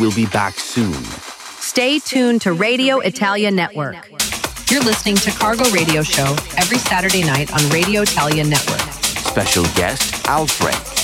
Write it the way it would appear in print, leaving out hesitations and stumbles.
will be back soon. Stay tuned to Radio Italia Network. You're listening to Cargo Radio Show every Saturday night on Radio Italia Network. Special guest, Al Frank.